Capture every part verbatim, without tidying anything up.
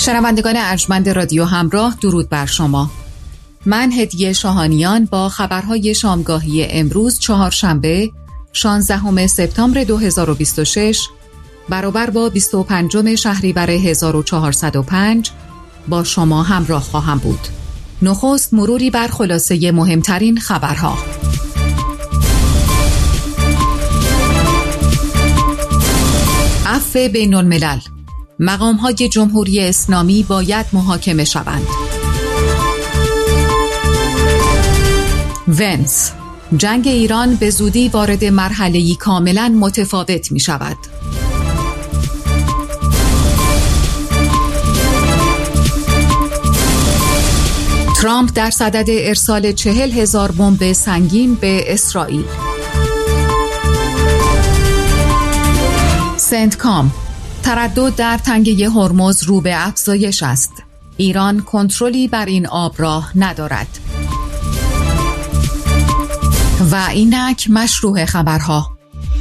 شنوندگان ارجمند رادیو همراه، درود بر شما. من هدیه شاهانیان با خبرهای شامگاهی امروز چهارشنبه شانزدهم سپتامبر دو هزار و بیست و شش برابر با بیست و پنجم شهریور هزار و چهارصد و پنج با شما همراه خواهم بود. نخست مروری بر خلاصه مهمترین خبرها. عفو بین الملل، مقام‌های جمهوری اسلامی باید محاکمه شوند. ونس، جنگ ایران به زودی وارد مرحله‌ای کاملاً متفاوت می شود. ترامپ در صدد ارسال چهل هزار بمب سنگین به اسرائیل. سنتکام، تردد در تنگه هرمز رو به افزایش است. ایران کنترلی بر این آب راه ندارد. و اینک مشروع خبرها.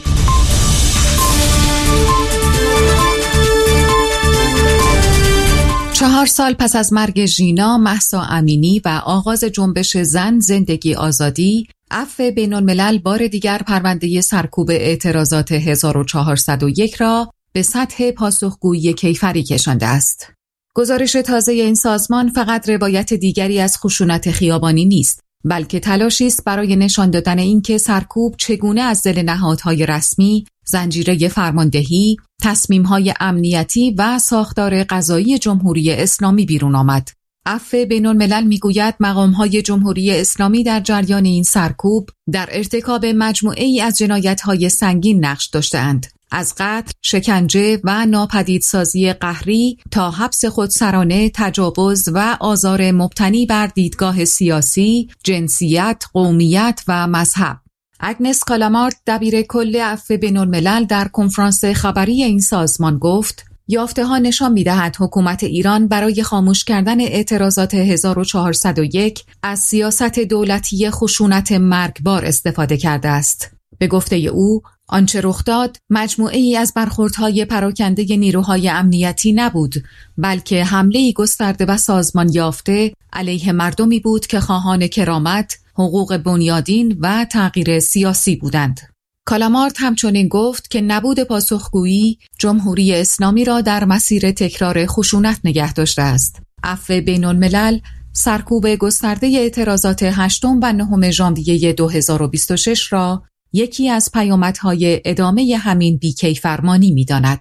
چهار سال پس از مرگ ژینا، مهسا امینی و آغاز جنبش زن زندگی آزادی، عفو بین الملل بار دیگر پرونده سرکوب اعتراضات هزار و چهارصد و یک را به سطح پاسخگویی کیفری کشانده است. گزارش تازه این سازمان فقط روایت دیگری از خشونت خیابانی نیست، بلکه تلاشی است برای نشان دادن اینکه سرکوب چگونه از دل نهادهای رسمی، زنجیره فرماندهی، تصمیم‌های امنیتی و ساختار قضایی جمهوری اسلامی بیرون آمد. عفو بین الملل میگوید مقام‌های جمهوری اسلامی در جریان این سرکوب در ارتکاب مجموعه‌ای از جنایت‌های سنگین نقش داشته‌اند، از قتل، شکنجه و ناپدیدسازی قهری تا حبس خودسرانه، تجاوز و آزار مبتنی بر دیدگاه سیاسی، جنسیت، قومیت و مذهب. اگنس کالامارت، دبیر کل عفو بین الملل، در کنفرانس خبری این سازمان گفت: یافته‌ها نشان می‌دهد حکومت ایران برای خاموش کردن اعتراضات هزار و چهارصد و یک از سیاست دولتی خشونت مرگبار استفاده کرده است. به گفته او، آنچه رخ داد مجموعه‌ای از برخوردهای پراکنده نیروهای امنیتی نبود، بلکه حمله‌ای گسترده و سازمان یافته علیه مردمی بود که خواهان کرامت، حقوق بنیادین و تغییر سیاسی بودند. کالامارت همچنین گفت که نبود پاسخگویی جمهوری اسلامی را در مسیر تکرار خشونت نگه داشته است. عفو بین الملل سرکوب گسترده اعتراضات هشتم و نهم ژانویه دو هزار و بیست و شش را یکی از پیامدهای ادامه همین بی‌کیفرمانی می‌داند.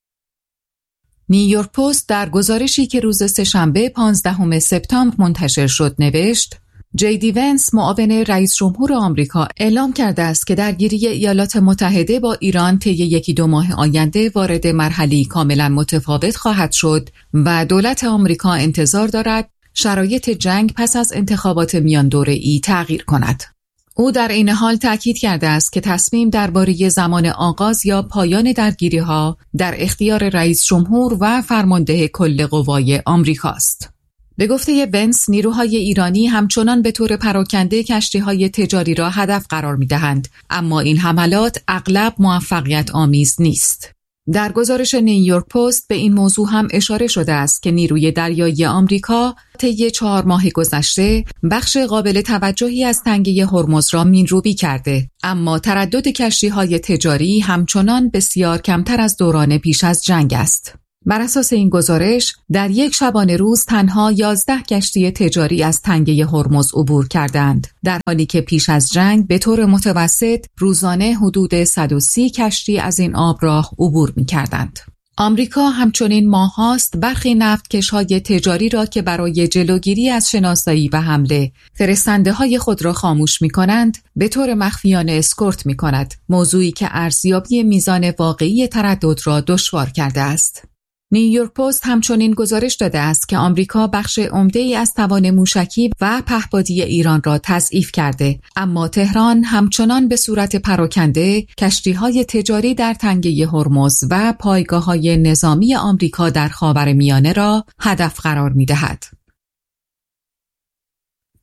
نیویورک پست در گزارشی که روز سه‌شنبه پانزدهم سپتامبر منتشر شد نوشت: جی دی ونس، معاون رئیس جمهور آمریکا، اعلام کرده است که درگیری ایالات متحده با ایران طی یکی دو ماه آینده وارد مرحله‌ای کاملا متفاوت خواهد شد و دولت آمریکا انتظار دارد شرایط جنگ پس از انتخابات میان دوره‌ای تغییر کند. او در این حال تأکید کرده است که تصمیم درباره زمان آغاز یا پایان درگیری‌ها در اختیار رئیس جمهور و فرمانده کل قوای آمریکاست. به گفته ونس، نیروهای ایرانی همچنان به طور پراکنده کشتی‌های تجاری را هدف قرار می‌دهند، اما این حملات اغلب موفقیت آمیز نیست. در گزارش نیویورک پست به این موضوع هم اشاره شده است که نیروی دریایی آمریکا طی چهار ماه گذشته بخش قابل توجهی از تنگه هرمز را مین‌روبی کرده، اما تردد کشتی‌های تجاری همچنان بسیار کمتر از دوران پیش از جنگ است. بر اساس این گزارش، در یک شبانه روز تنها یازده کشتی تجاری از تنگه هرمز عبور کردند، در حالی که پیش از جنگ به طور متوسط روزانه حدود صد و سی کشتی از این آبراه عبور می‌کردند. آمریکا همچنین ماه‌هاست برخی نفتکش‌های تجاری را که برای جلوگیری از شناسایی و حمله فرستنده‌های خود را خاموش می‌کنند، به طور مخفیانه اسکورت می‌کند، موضوعی که ارزیابی میزان واقعی تردد را دشوار کرده است. نیویورک پست همچنین گزارش داده است که آمریکا بخش عمده‌ای از توان موشکی و پهپادی ایران را تضعیف کرده، اما تهران همچنان به صورت پراکنده کشتی‌های تجاری در تنگه هرمز و پایگاه‌های نظامی آمریکا در خاورمیانه را هدف قرار می‌دهد.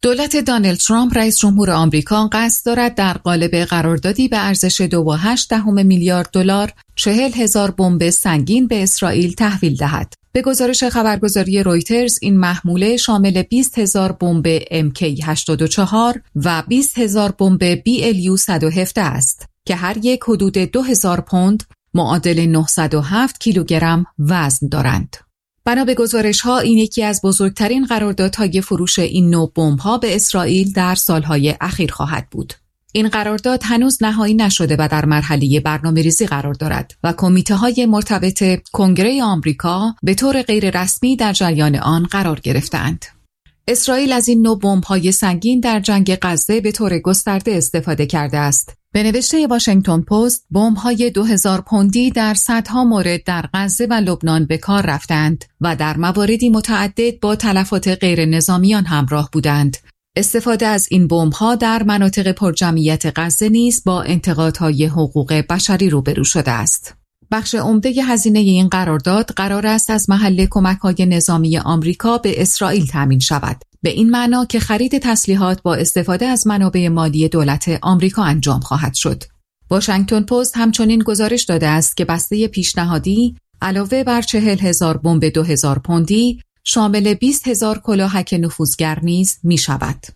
دولت دونالد ترامپ رئیس جمهور آمریکا قصد دارد در قالب قراردادی به ارزش دو و هشت دهم میلیارد دلار چهل هزار بمب سنگین به اسرائیل تحویل دهد. به گزارش خبرگزاری رویترز این محموله شامل بیست هزار بمب ام کی هشتاد و چهار و بیست هزار بمب بی ال یو صد و هفده است که هر یک حدود دو هزار پوند معادل نهصد و هفت کیلوگرم وزن دارند. بنا به گزارش‌ها این یکی از بزرگترین قراردادهای فروش این نوع بمب‌ها به اسرائیل در سالهای اخیر خواهد بود. این قرارداد هنوز نهایی نشده و در مرحله برنامه‌ریزی قرار دارد و کمیته‌های مرتبط کنگره آمریکا به طور غیررسمی در جریان آن قرار گرفتند. اسرائیل از این نوع بمب‌های سنگین در جنگ غزه به طور گسترده استفاده کرده است. به نوشته واشنگتن پست، بمب‌های دو هزار پوندی در صدها مورد در غزه و لبنان به کار رفتند و در مواردی متعدد با تلفات غیر نظامیان همراه بودند. استفاده از این بمب‌ها در مناطق پرجمعیت غزه نیز با انتقادهای حقوق بشری روبرو شده است. بخش عمده هزینه این قرارداد قرار است از محل کمک‌های نظامی آمریکا به اسرائیل تامین شود، به این معنا که خرید تسلیحات با استفاده از منابع مالی دولت آمریکا انجام خواهد شد. واشنگتن پست همچنین گزارش داده است که بسته پیشنهادی علاوه بر چهل هزار بمب دو هزار پوندی شامل بیست هزار کلاهک نفوذگر نیز می شود.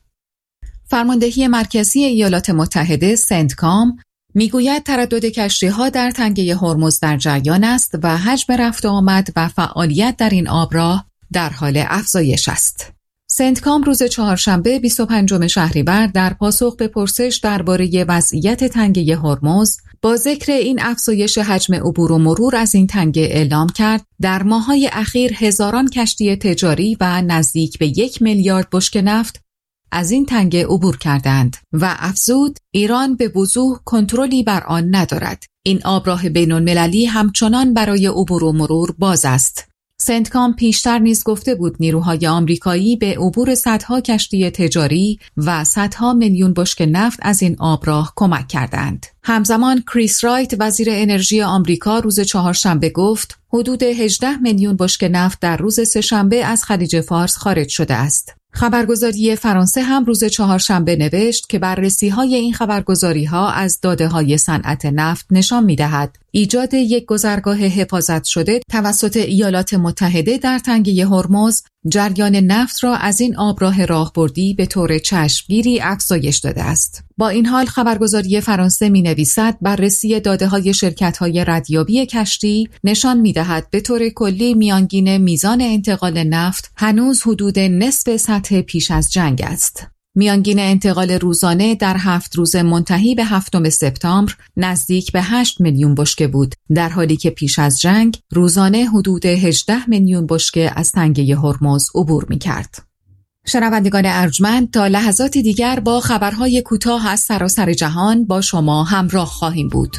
فرماندهی مرکزی ایالات متحده سنتکام میگوید تردد کشتی‌ها در تنگه هرمز در جریان است و حجم رفت و آمد و فعالیت در این آبراه در حال افزایش است. سنتکام روز چهارشنبه بیست و پنجم شهریور در پاسخ به پرسش درباره وضعیت تنگه هرمز با ذکر این افزایش حجم عبور و مرور از این تنگه اعلام کرد در ماه‌های اخیر هزاران کشتی تجاری و نزدیک به یک میلیارد بشکه نفت از این تنگه عبور کردند و افزود ایران به وضوح کنترلی بر آن ندارد. این آبراه بین‌المللی همچنان برای عبور و مرور باز است. سنتکام پیشتر نیز گفته بود نیروهای آمریکایی به عبور صدها کشتی تجاری و صدها میلیون بشکه نفت از این آبراه کمک کردند. همزمان کریس رایت وزیر انرژی آمریکا روز چهارشنبه گفت حدود هجده میلیون بشکه نفت در روز سه‌شنبه از خلیج فارس خارج شده است. خبرگزاری فرانسه هم روز چهارشنبه نوشت که بررسی‌های این خبرگزاری‌ها از داده‌های صنعت نفت نشان می‌دهد ایجاد یک گذرگاه حفاظت شده توسط ایالات متحده در تنگه هرمز جریان نفت را از این آبراه راهبردی به طور چشمگیری افزایش داده است. با این حال خبرگزاری فرانسه می‌نویسد بررسی داده‌های شرکت‌های ردیابی کشتی نشان می‌دهد به طور کلی میانگین میزان انتقال نفت هنوز حدود نصف سطح پیش از جنگ است. میانگین انتقال روزانه در هفت روز منتهی به هفتم سپتامبر نزدیک به هشت میلیون بشکه بود، در حالی که پیش از جنگ روزانه حدود هجده میلیون بشکه از تنگه هرمز عبور می‌کرد. شنوندگان ارجمند، تا لحظات دیگر با خبرهای کوتاه از سراسر جهان با شما همراه خواهیم بود.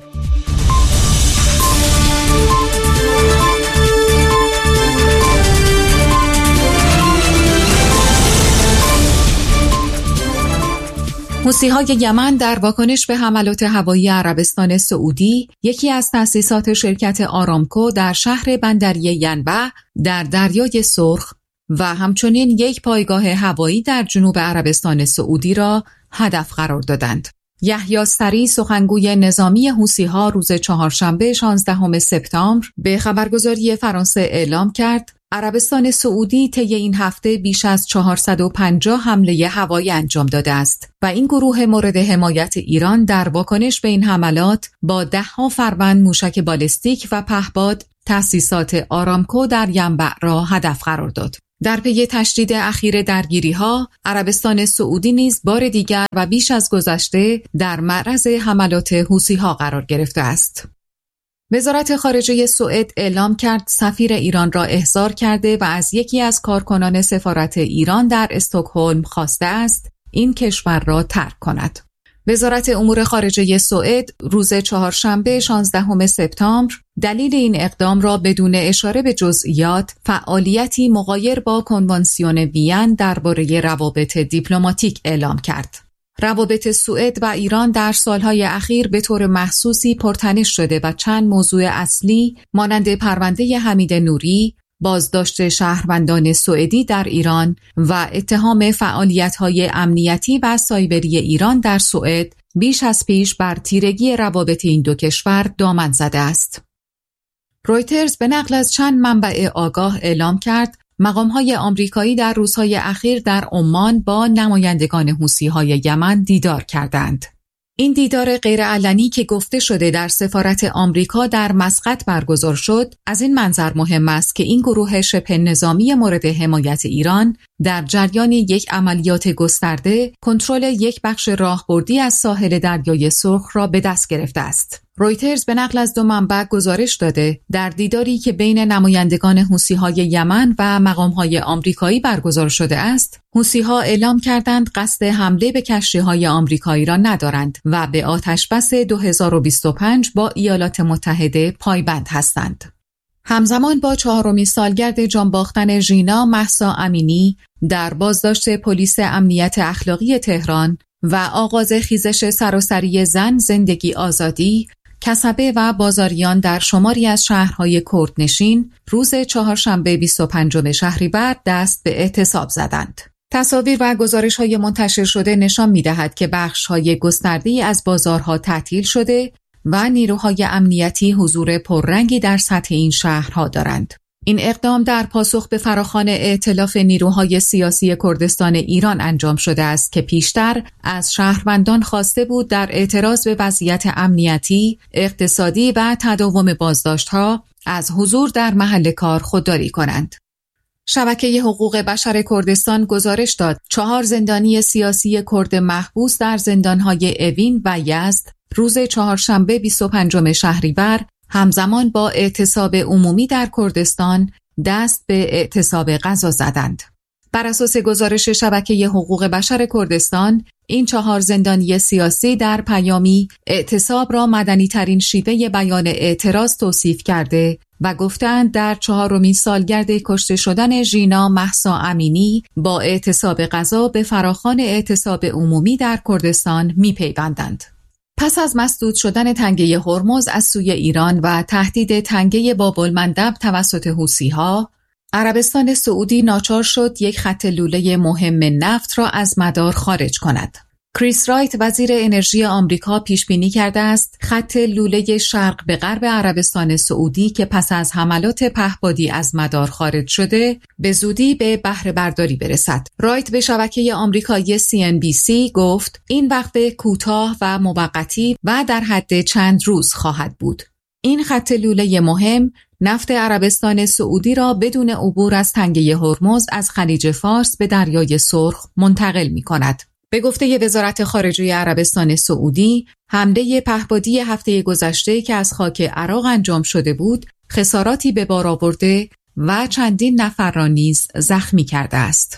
حوثی‌های یمن در واکنش به حملات هوایی عربستان سعودی یکی از تأسیسات شرکت آرامکو در شهر بندری ینبع در دریای سرخ و همچنین یک پایگاه هوایی در جنوب عربستان سعودی را هدف قرار دادند. یحیی سری سخنگوی نظامی حوثی‌ها روز چهارشنبه شانزدهم سپتامبر به خبرگزاری فرانسه اعلام کرد عربستان سعودی طی این هفته بیش از چهارصد و پنجاه حمله هوایی انجام داده است و این گروه مورد حمایت ایران در واکنش به این حملات با ده‌ها فروند موشک بالستیک و پهپاد تأسیسات آرامکو در ینبع را هدف قرار داد. در پی تشدید اخیر درگیری‌ها، عربستان سعودی نیز بار دیگر و بیش از گذشته در معرض حملات حوثی‌ها قرار گرفته است. وزارت خارجه سوئد اعلام کرد سفیر ایران را احضار کرده و از یکی از کارکنان سفارت ایران در استکهلم خواسته است این کشور را ترک کند. وزارت امور خارجه سوئد روز چهارشنبه شانزدهم سپتامبر دلیل این اقدام را بدون اشاره به جزئیات فعالیتی مغایر با کنوانسیون وین درباره روابط دیپلماتیک اعلام کرد. روابط سوئد و ایران در سالهای اخیر به طور محسوسی پرتنش شده و چند موضوع اصلی مانند پرونده حمید نوری، بازداشت شهروندان سوئدی در ایران و اتهام فعالیت‌های امنیتی و سایبری ایران در سوئد بیش از پیش بر تیرگی روابط این دو کشور دامن زده است. رویترز به نقل از چند منبع آگاه اعلام کرد مقام‌های آمریکایی در روزهای اخیر در عمان با نمایندگان حوثی‌های یمن دیدار کردند. این دیدار غیرعلنی که گفته شده در سفارت آمریکا در مسقط برگزار شد، از این منظر مهم است که این گروه شبه نظامی مورد حمایت ایران در جریان یک عملیات گسترده کنترل یک بخش راهبردی از ساحل دریای سرخ را به دست گرفته است. رویترز به نقل از دو منبع گزارش داده در دیداری که بین نمایندگان حوثی‌های یمن و مقام‌های آمریکایی برگزار شده است، حوثی‌ها اعلام کردند قصد حمله به کشتی‌های آمریکایی را ندارند و به آتشبس دو هزار و بیست و پنج با ایالات متحده پایبند هستند. همزمان با چهارمین سالگرد جانباختن ژینا مهسا امینی در بازداشت پلیس امنیت اخلاقی تهران و آغاز خیزش سراسری زن، زندگی، آزادی، کسبه و بازاریان در شماری از شهرهای کردنشین روز چهارشنبه بیست و پنجم شهریور دست به اعتصاب زدند. تصاویر و گزارش‌های منتشر شده نشان می‌دهد که بخش‌های گسترده‌ای از بازارها تعطیل شده و نیروهای امنیتی حضور پررنگی در سطح این شهرها دارند. این اقدام در پاسخ به فراخوان ائتلاف نیروهای سیاسی کردستان ایران انجام شده است که پیشتر از شهروندان خواسته بود در اعتراض به وضعیت امنیتی، اقتصادی و تداوم بازداشت‌ها از حضور در محل کار خودداری کنند. شبکه حقوق بشر کردستان گزارش داد چهار زندانی سیاسی کرد محبوس در زندان‌های اوین و یزد روز چهارشنبه بیست و پنجم شهریور همزمان با اعتصاب عمومی در کردستان دست به اعتصاب غذا زدند. بر اساس گزارش شبکه حقوق بشر کردستان، این چهار زندانی سیاسی در پیامی اعتصاب را مدنی ترین شیوه بیان اعتراض توصیف کرده و گفتند در چهارمین سالگرد کشته شدن ژینا مهسا امینی با اعتصاب غذا به فراخوان اعتصاب عمومی در کردستان می‌پیوندند. پس از مسدود شدن تنگه هرمز از سوی ایران و تهدید تنگه باب‌المندب توسط حوثی‌ها، عربستان سعودی ناچار شد یک خط لوله مهم نفت را از مدار خارج کند. کریس رایت وزیر انرژی آمریکا پیش بینی کرده است خط لوله شرق به غرب عربستان سعودی که پس از حملات پهپادی از مدار خارج شده به زودی به بهره برداری برسد. رایت به شبکه آمریکایی سی ان بی سی گفت این وقفه کوتاه و موقتی و در حد چند روز خواهد بود. این خط لوله مهم نفت عربستان سعودی را بدون عبور از تنگه هرمز از خلیج فارس به دریای سرخ منتقل می کند. به گفته وزارت خارجه عربستان سعودی، حمله پهپادی هفته گذشته که از خاک عراق انجام شده بود، خساراتی به بار آورده و چندین نفر را نیز زخمی کرده است.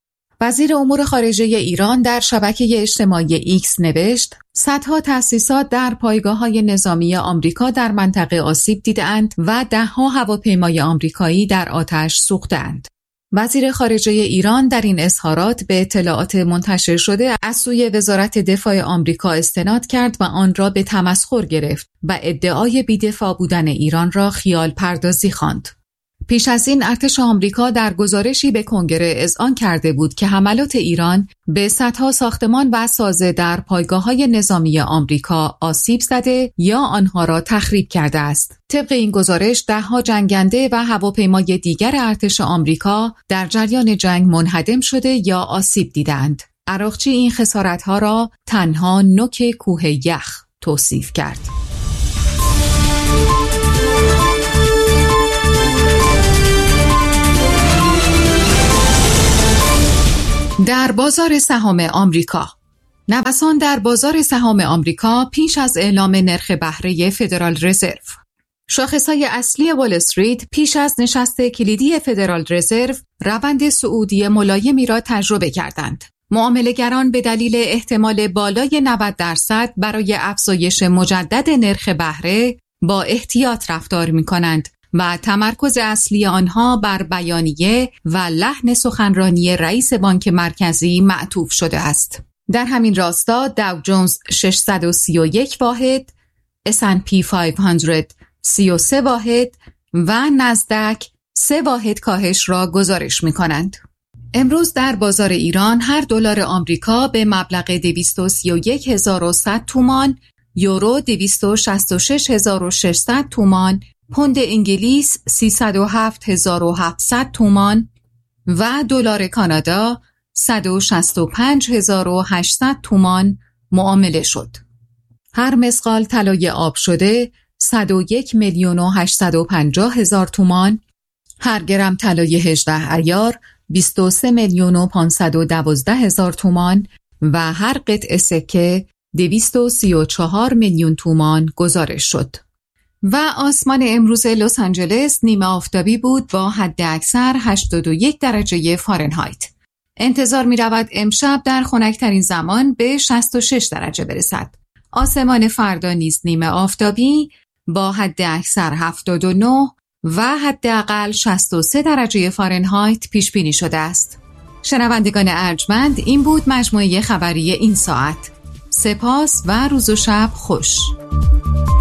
وزیر امور خارجه ایران در شبکه اجتماعی ایکس نوشت: صدها تأسیسات در پایگاه‌های نظامی آمریکا در منطقه آسیب دیده‌اند و ده‌ها هواپیمای آمریکایی در آتش سوخته‌اند. وزیر خارجه ایران در این اظهارات به اطلاعات منتشر شده از سوی وزارت دفاع آمریکا استناد کرد و آن را به تمسخر گرفت و ادعای بی‌دفاع بودن ایران را خیال پردازی خواند. پیش از این ارتش آمریکا در گزارشی به کنگره اذعان کرده بود که حملات ایران به صدها ساختمان و سازه در پایگاه‌های نظامی آمریکا آسیب زده یا آنها را تخریب کرده است. طبق این گزارش ده‌ها جنگنده و هواپیمای دیگر ارتش آمریکا در جریان جنگ منهدم شده یا آسیب دیدند. عراقچی این خسارت‌ها را تنها نوک کوه یخ توصیف کرد. در بازار سهام آمریکا، نوسان در بازار سهام آمریکا پیش از اعلام نرخ بهره فدرال رزرو. شاخص‌های اصلی وال استریت پیش از نشست کلیدی فدرال رزرو روند صعودی ملایمی را تجربه کردند. معامله‌گران به دلیل احتمال بالای نود درصد برای افزایش مجدد نرخ بهره با احتیاط رفتار می‌کنند و تمرکز اصلی آنها بر بیانیه و لحن سخنرانی رئیس بانک مرکزی معطوف شده است. در همین راستا داو جونز ششصد و سی و یک واحد، اس اند پی پانصد سی و سه واحد و نزدک سه سه واحد کاهش را گزارش می کنند. امروز در بازار ایران هر دلار آمریکا به مبلغ دویست و سی و یک هزار و صد تومان، یورو دویست و شصت و شش هزار و ششصد تومان، پوند انگلیس سیصد و هفت هزار و هفتصد تومان و دلار کانادا صد و شصت و پنج هزار و هشتصد تومان معامله شد. هر مثقال طلای آب شده صد و یک میلیون و هشتصد و پنجاه هزار تومان، هر گرم طلای هجده عیار بیست و سه میلیون و پانصد و دوازده هزار تومان و هر قطعه سکه دویست و سی و چهار میلیون تومان گزارش شد. و آسمان امروز لس آنجلس نیمه آفتابی بود با حد اکثر هشتاد و یک درجه فارنهایت. انتظار می رود امشب در خنک‌ترین زمان به شصت و شش درجه برسد. آسمان فردا نیز نیمه آفتابی با حد اکثر هفتاد و نه و حداقل شصت و سه درجه فارنهایت پیش بینی شده است. شنوندگان ارجمند، این بود مجموعه خبری این ساعت. سپاس و روز و شب خوش.